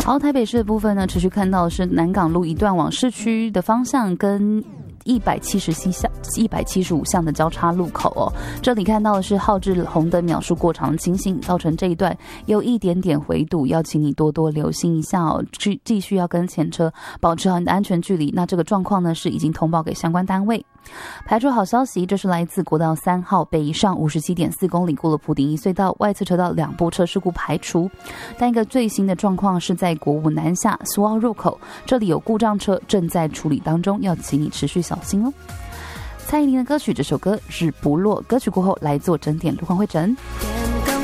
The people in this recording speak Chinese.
好，台北市的部分呢，持续看到的是南港路一段往市区的方向跟175巷的交叉路口哦，这里看到的是号志红灯秒数过长的情形，造成这一段有一点点回堵，要请你多多留心一下哦，继续要跟前车保持好你的安全距离。那这个状况呢是已经通报给相关单位。排除好消息，这是来自国道3号北宜上57.4公里过了普顶一隧道，外侧车道2部车事故排除，但一个最新的状况是在国五南下苏澳入口，这里有故障车正在处理当中，要请你持续小心哦。蔡依林的歌曲，这首歌是不落，歌曲过后来做整点路况会诊。